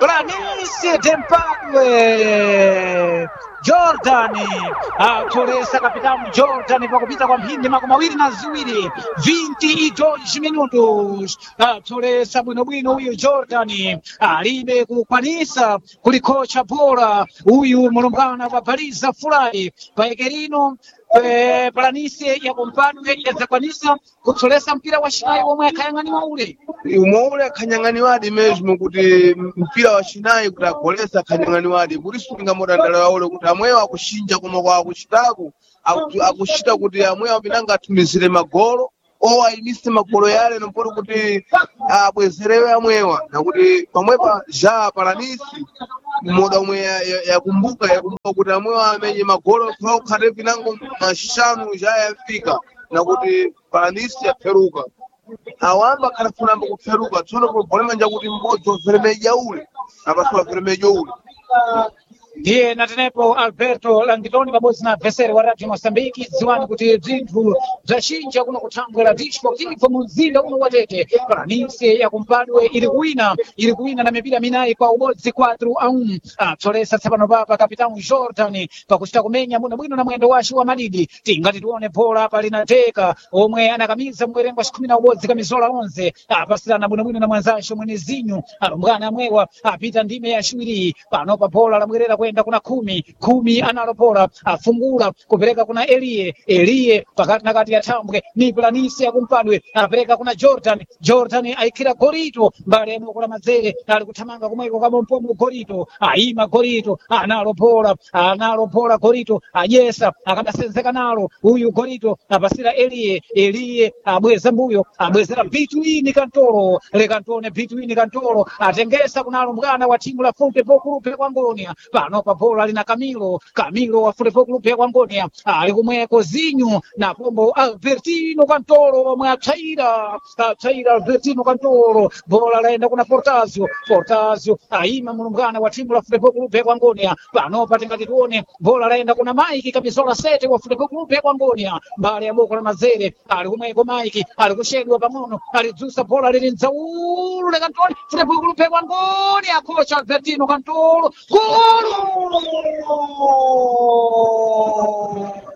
Planície Tempadwe Jordani atolesa kapitano Jordani pakupita kwa mphindi makumi awiri na ziwiri 22 minutos atolesa bwinobwino uyu Jordani alibe kukwanisa kulikocha bora uyu mulumbwana wa Baliza Furayi paekerino Planície yakumpadwe yazakwanisa kutolesa mpira wa Chinayi womwe akhayang'aniwa ule umoule akhanyang'aniwadi mesmo kuti mpira wa Chinayi kuti agolesa akhanyang'aniwadi kuti sulinga modandala ule kuti amwewo akushinja koma kwa akuchitako akuchita kuti amwewo apinanga atumizire magolo o ayimise magolo yale nompoti kuti abwezerewe amwewa nakuti pamwepa ja Planície moda umwe yakumbuka kuti amwewa amenye magolo kukhate pinango mashanu ja yafika nakuti Planície yapheruka awamba kanafunamba kupheruka tsono problema njakuti m'bodzi waveremeja ule apasula veremeja ule ndiye natenepo Alberto Langitoni pabodzi na adversary wa Radio Mosambiki ziwani kuti bzinthu bzachinja kuno kuthambwera disportivo mu mzinda uno wa Tete. Planície yakumpadwe ili kuwina na mipira minayi kwa ubodzi 4-1 atsolesa tsapano papa kapitano Jordan pakuchita kumenya bwinobwino na mwendo wace wa madidi tingati tione bhola apa linateka omwe anakamiza mwerengo wa 11 kamizola 11 apasirana bwinobwino na mwanzace mwene zinyu alumbwana amwewa apita ndime ya chiwiri pano pa bhola lamwerera kwenda kuna kumi analopola afungula kupereka kuna Elie pakati na kati ya thambwe ni Planície yakumpadwe apereka kuna Jordan aikira Gorito mbale yamukola mazere ali kuthamanga kumweko kama mpomo Gorito aima Gorito analopola Gorito ayesa akadasenzeka nalo uyu Gorito apasira Elie abweza mbuyo abwezera Between Kantoro lekantone Between Kantoro atengesa kunalo mgana wa timu la Football Club kwa Ngonia pano pa bola lina Camilo wa Football Club ya Ngonia ali kumweko Zinyu na pombo Albertino Kantoro omwe atsaira Albertino Kantoro bola laenda kuna Portazio aima mulumbwana wa timu la Football Club ya Ngonia pano patingati tuone bola laenda kuna Mike Kabizola Sete wa Football Club ya Ngonia mbali ya boko la mazere ali kumweko Mike ali kushedwa pang'ono alizusa bola lili nzaulu le Kantoro Football Club ya Ngonia kocha Albertino Kantoro gol!